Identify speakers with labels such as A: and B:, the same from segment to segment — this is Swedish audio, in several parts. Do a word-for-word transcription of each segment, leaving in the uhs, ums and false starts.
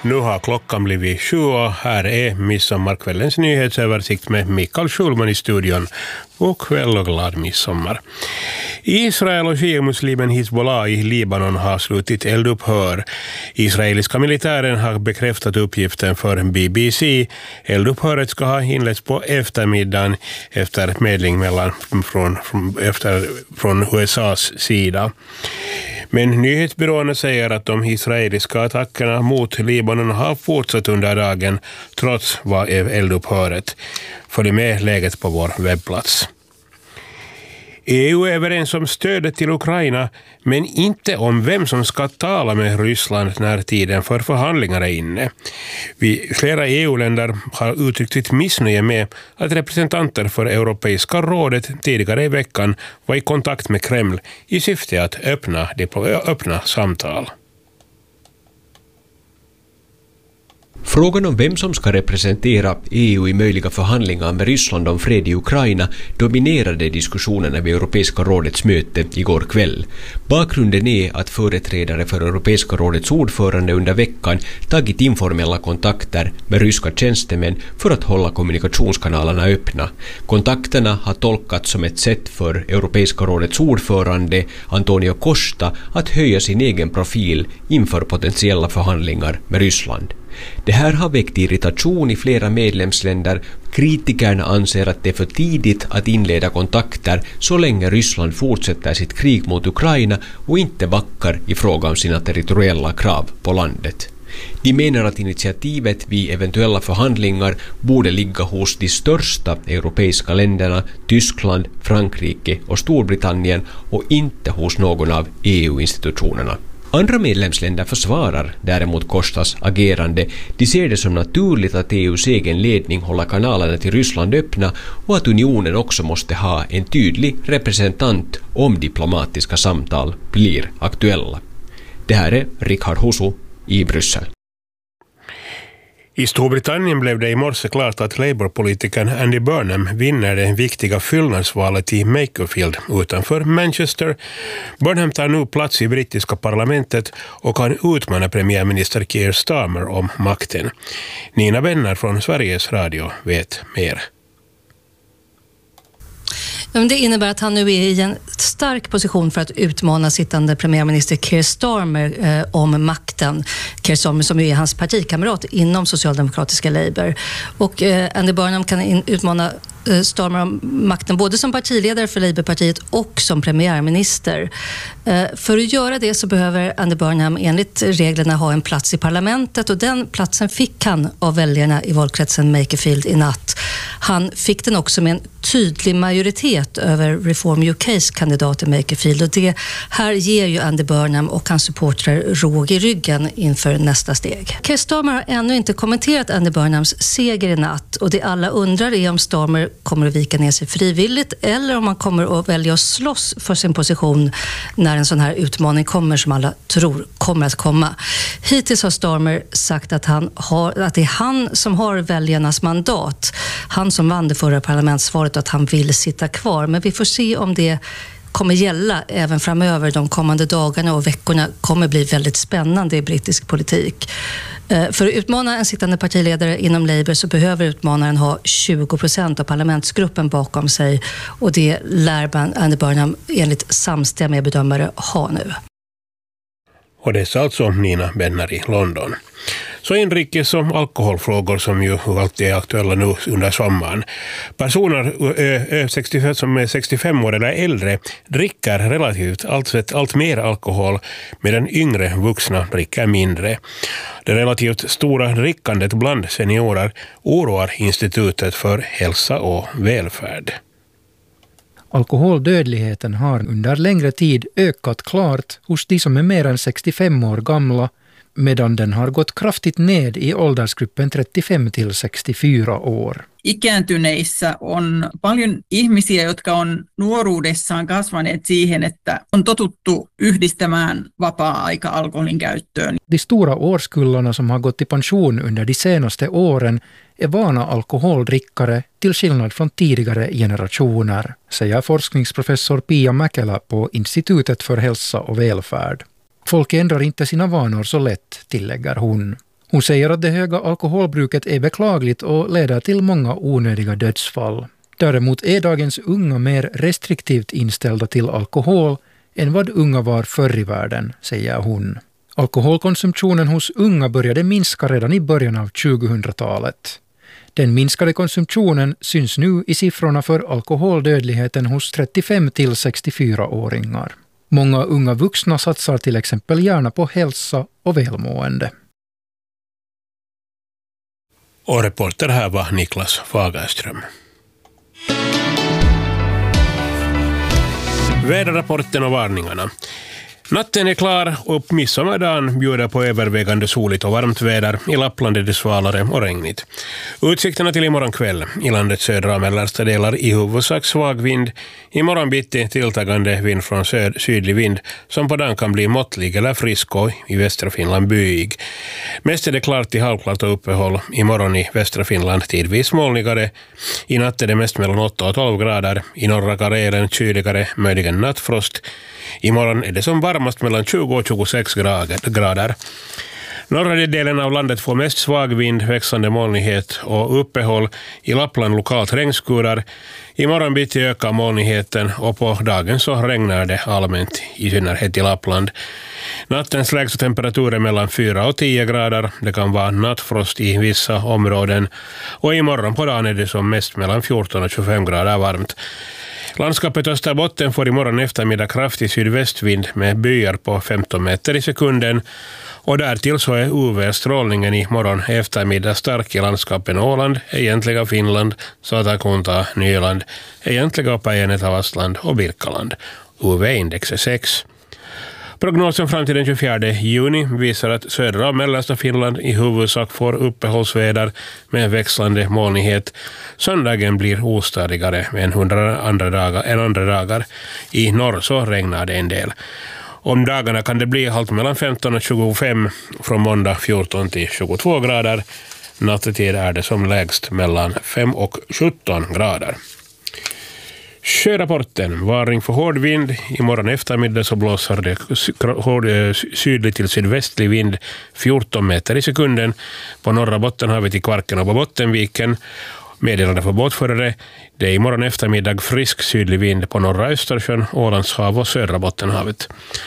A: Nu har klockan blivit sju och här är midsommarkvällens nyhetsöversikt med Mikael Schulman i studion. Och kväll och glad midsommar. Israel och shia-muslimen Hezbollah i Libanon har slutit eldupphör. Israeliska militären har bekräftat uppgiften för B B C. Eldupphöret ska ha inletts på eftermiddagen efter medling mellan, från, från, efter, från U S A:s sida. Men nyhetsbyråerna säger att de israeliska attackerna mot Libanon har fortsatt under dagen trots vad eldupphöret. Följ med läget på vår webbplats. E U är överens om stödet till Ukraina men inte om vem som ska tala med Ryssland när tiden för förhandlingar är inne. Vi, flera E U-länder har uttryckt sitt missnöje med att representanter för Europeiska rådet tidigare i veckan var i kontakt med Kreml i syfte att öppna, öppna samtal.
B: Frågan om vem som ska representera E U i möjliga förhandlingar med Ryssland om fred i Ukraina dominerade diskussionerna vid Europeiska rådets möte igår kväll. Bakgrunden är att företrädare för Europeiska rådets ordförande under veckan tagit informella kontakter med ryska tjänstemän för att hålla kommunikationskanalerna öppna. Kontakterna har tolkats som ett sätt för Europeiska rådets ordförande Antonio Costa att höja sin egen profil inför potentiella förhandlingar med Ryssland. Det här har väckt irritation i flera medlemsländer. Kritikerna anser att det är för tidigt att inleda kontakter så länge Ryssland fortsätter sitt krig mot Ukraina och inte backar i fråga om sina territoriella krav på landet. De menar att initiativet vid eventuella förhandlingar borde ligga hos de största europeiska länderna, Tyskland, Frankrike och Storbritannien och inte hos någon av E U-institutionerna. Andra medlemsländer försvarar däremot Costas agerande. De ser det som naturligt att E U:s egen ledning håller kanalerna till Ryssland öppna och att unionen också måste ha en tydlig representant om diplomatiska samtal blir aktuella. Det här är Richard Husu i Bryssel.
A: I Storbritannien blev det i morse klart att Labour-politikern Andy Burnham vinner det viktiga fyllnadsvalet i Makerfield utanför Manchester. Burnham tar nu plats i brittiska parlamentet och kan utmana premiärminister Keir Starmer om makten. Nina Benner från Sveriges Radio vet mer.
C: Det innebär att han nu är i en stark position för att utmana sittande premiärminister Keir Starmer eh, om makten. Keir Starmer som är hans partikamrat inom socialdemokratiska Labour. Och eh, Andy Burnham kan in, utmana eh, Starmer om makten både som partiledare för Labourpartiet och som premiärminister. Eh, för att göra det så behöver Andy Burnham enligt reglerna ha en plats i parlamentet och den platsen fick han av väljarna i valkretsen Makerfield i natt. Han fick den också med en tydlig majoritet över Reform U K:s kandidat i Makerfield och det här ger ju Andy Burnham och hans supportrar råg i ryggen inför nästa steg. Keir Starmer har ännu inte kommenterat Andy Burnhams seger i natt och det alla undrar är om Starmer kommer att vika ner sig frivilligt eller om han kommer att välja att slåss för sin position när en sån här utmaning kommer som alla tror kommer att komma. Hittills har Starmer sagt att, han har, att det är han som har väljarnas mandat. Han som vann det förra parlamentsvalet och att han vill sitta kvar. Men vi får se om det kommer gälla även framöver. De kommande dagarna och veckorna kommer bli väldigt spännande i brittisk politik. För att utmana en sittande partiledare inom Labour så behöver utmanaren ha tjugo procent av parlamentsgruppen bakom sig. Och det lär Andy Burnham enligt samstämmiga bedömare ha nu.
A: Och det är alltså Nina Benner i London. Så inrikes och alkoholfrågor som ju alltid är aktuella nu under sommaren. Personer ö, sextiofem, som är sextiofem år eller äldre dricker relativt allt, allt mer alkohol medan yngre vuxna dricker mindre. Det relativt stora drickandet bland seniorer oroar Institutet för hälsa och välfärd.
D: Alkoholdödligheten har under längre tid ökat klart hos de som är mer än sextiofem år gamla, medan den har gått kraftigt ned i åldersgruppen trettiofem till sextiofyra år.
E: Ikääntyneissä on paljon ihmisiä, jotka on nuoruudessaan kasvaneet siihen, että on totuttu yhdistämään vapaa-aika alkoholin käyttöön.
D: De stora årskullarna som har gått i pension under de senaste åren är vana alkoholdrickare till skillnad från tidigare generationer, säger forskningsprofessor Pia Mäkelä på Institutet för hälsa och välfärd. Folk ändrar inte sina vanor så lätt, tillägger hon. Hon säger att det höga alkoholbruket är beklagligt och leder till många onödiga dödsfall. Däremot är dagens unga mer restriktivt inställda till alkohol än vad unga var förr i världen, säger hon. Alkoholkonsumtionen hos unga började minska redan i början av tjugohundratalet. Den minskade konsumtionen syns nu i siffrorna för alkoholdödligheten hos trettiofem till sextiofyra-åringar. Många unga vuxna satsar till exempel gärna på hälsa och välmående.
A: Och reporter här var Niklas Fagerström. Väderrapporten och varningarna. Natten är klar och midsommardagen bjuder på övervägande soligt och varmt väder. I Lappland är det svalare och regnigt. Utsikterna till imorgon kväll. I landets södra och mellersta delar i huvudsak svag vind. Imorgon bitti tilltagande vind från söd, sydlig vind som på dagen kan bli måttlig eller frisk och i västra Finland byig. Mest är det klart till halvklart och uppehåll. Imorgon i västra Finland tidvis molnigare. I natt är det mest mellan åtta och tolv grader. I norra Karelen kyligare, möjligen nattfrost. Imorgon är det som varmast mellan tjugo och tjugosex grader. Norra delen av landet får mest svag vind, växande molnighet och uppehåll. I Lappland lokalt regnskurar. Imorgon bitti ökar molnigheten och på dagen så regnar det allmänt, i synnerhet i Lappland. Nattens lägsta temperaturer mellan fyra och tio grader. Det kan vara nattfrost i vissa områden. Och imorgon på dagen är det som mest mellan fjorton och tjugofem grader varmt. Landskapet Österbotten får imorgon eftermiddag kraftig sydvästvind med byar på femton meter i sekunden. Och därtill så är U V-strålningen i morgon eftermiddag stark i landskapen Åland, egentliga Finland, Satakunta, Nyland, egentliga Päijänne, Vassland och Birkaland. U V-index är sex. Prognosen fram till den tjugofjärde juni visar att södra och mellersta Finland i huvudsak får uppehållsväder med växlande molnighet. Söndagen blir ostadigare än hundra andra dagar, än andra dagar. I norr så regnar det en del. Om dagarna kan det bli halt mellan femton och tjugofem, från måndag fjorton till tjugotvå grader. Nattetid är det som lägst mellan fem och sjutton grader. Sjörapporten. Varning för hård vind. Imorgon eftermiddag så blåser det hård, sydlig till sydvästlig vind fjorton meter i sekunden på norra Bottenhavet i Kvarken och på Bottenviken. Meddelande för båtförare. Det är imorgon eftermiddag frisk sydlig vind på norra Östersjön, Ålandshav och södra Bottenhavet.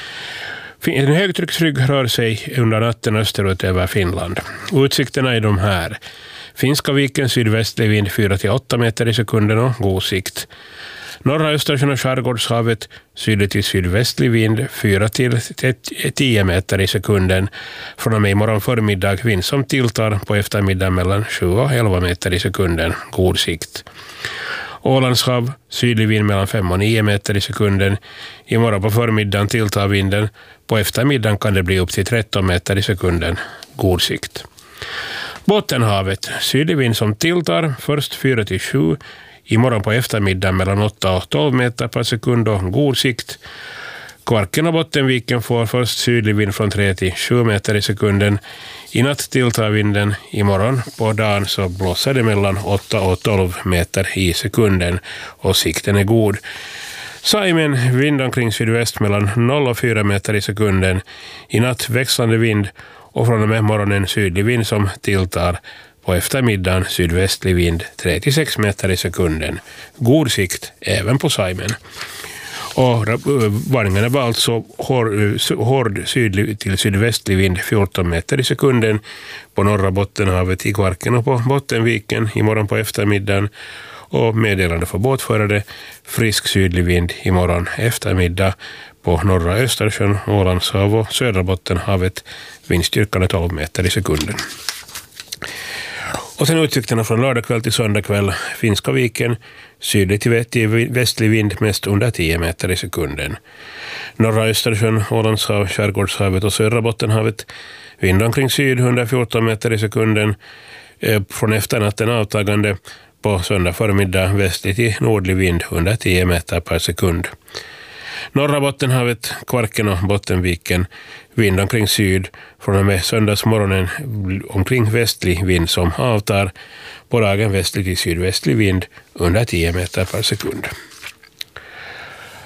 A: En högtrycksrygg rör sig under natten österut över Finland. Utsikterna är de här. Finska viken sydvästlig vind fyra till åtta meter i sekunden och god sikt. Norra Östersjön och Skärgårdshavet syd till sydvästlig vind fyra till tio meter i sekunden. Från och med imorgon förmiddag vind som tilltar på eftermiddag mellan sju och elva meter i sekunden. God sikt. Ålandshav sydlig vind mellan fem och nio meter i sekunden. Imorgon på förmiddagen tilltar vinden. På eftermiddagen kan det bli upp till tretton meter i sekunden. God sikt. Bottenhavet sydlig vind som tilltar först fyra till sju. Imorgon på eftermiddag mellan åtta och tolv meter per sekund och god sikt. Kvarken och Bottenviken får först sydlig vind från tre till sju meter i sekunden. I natt tilltar vinden. Imorgon på dagen så blåser det mellan åtta och tolv meter i sekunden och sikten är god. Saimen vind omkring sydväst mellan noll och fyra meter i sekunden. I natt växlande vind och från och med morgonen sydlig vind som tilltar. På eftermiddagen sydvästlig vind tre till sex meter i sekunden. God sikt även på Saimen. Och varningarna var alltså hård, hård sydlig till sydvästlig vind fjorton meter i sekunden på norra Bottenhavet i Kvarken och på Bottenviken imorgon på eftermiddagen. Och meddelande för båtförare frisk sydlig vind imorgon eftermiddag på norra Östersjön, Ålandshav och södra Bottenhavet. Vindstyrkan är tolv meter i sekunden. Och sen utsikterna från lördagkväll till söndagkväll. Finska viken, sydlig till västlig vind mest under tio meter i sekunden. Norra Östersjön, Ålandshav, Skärgårdshavet och södra Bottenhavet. Vind omkring syd under fjorton meter i sekunden. Från efternatten avtagande på söndag förmiddag västlig till nordlig vind under tio meter per sekund. Norra Bottenhavet, Kvarken och Bottenviken, vind omkring syd, från och med söndagsmorgonen omkring västlig vind som avtar, på dagen västlig till sydvästlig vind under tio meter per sekund.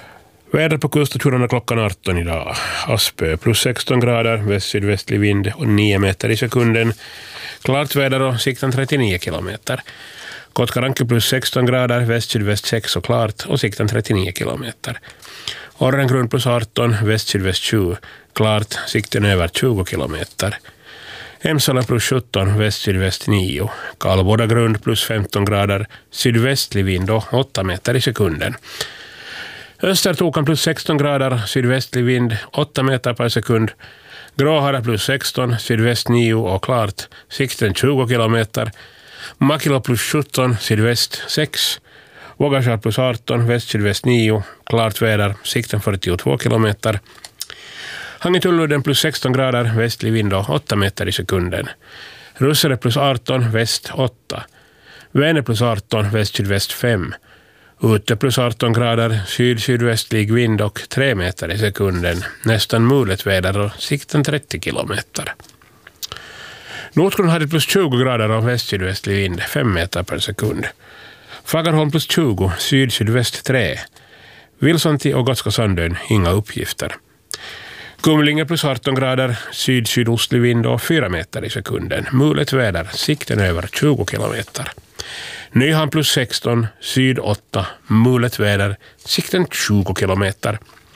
A: Väder på kuststationerna klockan arton idag. Aspö plus sexton grader, väst-sydvästlig vind och nio meter i sekunden. Klart väder och sikten trettionio kilometer. Kotkaranke plus sexton grader, väst-sydväst sex och klart och sikten trettionio kilometer. Orrengrund plus arton, väst-sydväst tjugo, klart, sikten över tjugo kilometer. Emsala plus sjutton, väst-sydväst nio, Kallboda grund plus femton grader, sydvästlig vind och åtta meter i sekunden. Östertokan plus sexton grader, sydvästlig vind, åtta meter per sekund. Gråhara plus sexton, sydväst nio och klart, sikten tjugo kilometer. Makila plus sjutton, sydväst sex. Vågasjär plus arton, väst-sydväst nio, klart väder, sikten fyrtiotvå kilometer. Hangitulludden plus sexton grader, västlig vind och åtta meter i sekunden. Russare plus arton, väst åtta. Vänner plus arton, väst-sydväst fem. Ute plus arton grader, syd-sydvästlig vind och tre meter i sekunden. Nästan mulet väder och sikten trettio kilometer. Nordgrund hade plus tjugo grader och väst-sydvästlig vind, fem meter per sekund. Fagerholm plus tjugo, syd-sydväst tre. Vilsanti och Gotska Sandön, inga uppgifter. Kumlinge plus arton grader, syd-sydostlig vind och fyra meter i sekunden. Mulet väder, sikten över tjugo kilometer. Nyhamn plus sexton, syd åtta, mulet väder, sikten tjugo kilometer.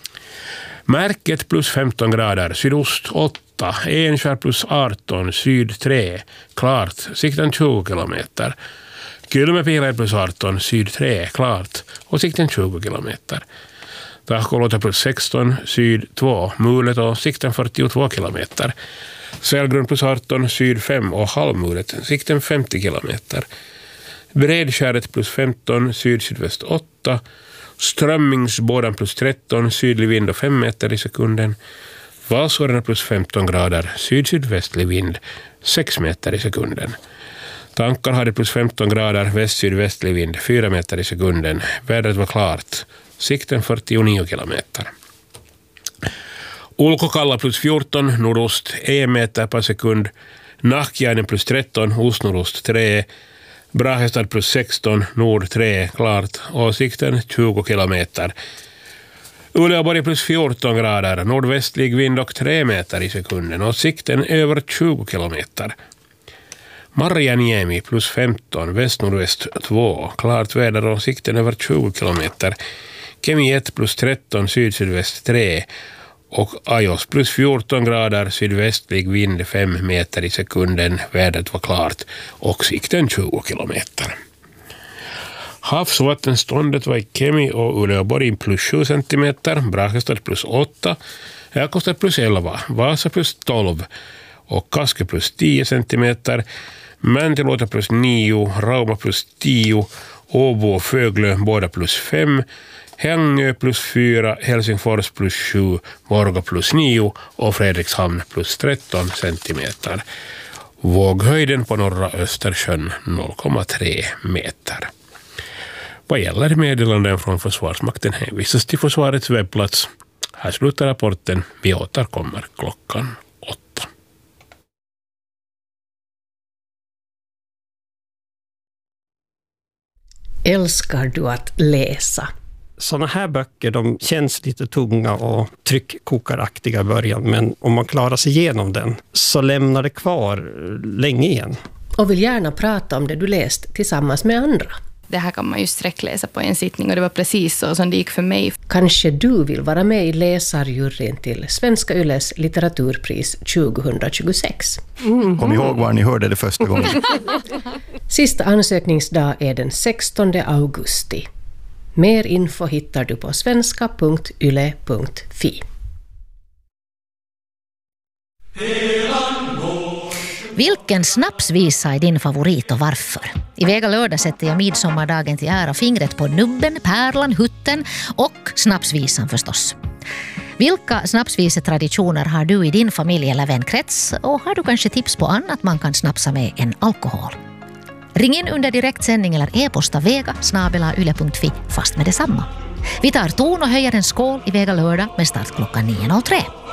A: Märket plus femton grader, sydost åtta, Enskär plus arton, syd tre, klart, sikten tjugo kilometer. Kylmäpiilä plus arton, syd tre, klart, och sikten tjugo kilometer. Tahkolota plus sexton, syd två, mulet och sikten fyrtiotvå kilometer. Sälgrund plus arton, syd fem och halvmulet, sikten femtio kilometer. Bredskäret plus femton, syd-sydväst åtta. Strömmingsbådan plus tretton, sydlig vind och fem meter i sekunden. Valsåren plus femton grader, syd-sydvästlig vind, sex meter i sekunden. Tankar hade plus femton grader, väst-sydvästlig vind, fyra meter i sekunden. Vädret var klart, sikten fyrtionio kilometer. Ulkokalla plus fjorton, nordost en meter per sekund. Nahkiainen plus tretton, ostnordost tre. Brahestad plus sexton, nord tre, klart, och sikten tjugo kilometer. Uleåborg plus fjorton grader, nordvästlig vind och tre meter i sekunden och sikten över tjugo kilometer. Marjaniemi plus femton, väst-nordväst två, klart väder och sikten över tjugo kilometer. Kemi ett plus tretton, syd-sydväst tre och Ajos plus fjorton grader, sydvästlig vind fem meter i sekunden, vädret var klart och sikten tjugo kilometer. Havsvattenståndet var i Kemi och Uleåborg plus sju centimeter, Brahestad plus åtta, Älvkostad plus elva, Vasa plus tolv och Kaske plus tio centimeter, Mäntilåta plus nio, Rauma plus tio, Åbo och Föglö båda plus fem, Hängö plus fyra, Helsingfors plus sju, Morgo plus nio och Fredrikshamn plus tretton centimeter. Våghöjden på norra Östersjön noll komma tre meter. Vad gäller meddelanden från Försvarsmakten hänvisas till försvarets webbplats. Här slutar rapporten. Vi återkommer klockan åtta.
F: Älskar du att läsa?
G: Sådana här böcker, de känns lite tunga och tryckkokaraktiga i början, men om man klarar sig igenom den så lämnar det kvar länge igen.
F: Och vill gärna prata om det du läst tillsammans med andra.
H: Det här kan man ju sträckläsa på en sittning och det var precis så som det gick för mig.
F: Kanske du vill vara med i läsarjuryn till Svenska Yles litteraturpris tjugohundratjugosex.
I: Mm. Kom ihåg var ni hörde det första gången.
F: Sista ansökningsdag är den sextonde augusti. Mer info hittar du på svenska punkt yle punkt fi.
J: Vilken snapsvisa är din favorit och varför? I Vega lördag sätter jag midsommardagen till ära fingret på nubben, pärlan, hutten och snapsvisan förstås. Vilka snapsvisetraditioner har du i din familj eller vänkrets? Och har du kanske tips på annat man kan snapsa med än alkohol? Ring in under direktsändning eller e-posta vega snabel-a yle punkt fi fast med detsamma. Vi tar ton och höjer en skål i Vega lördag med start klockan nio noll tre.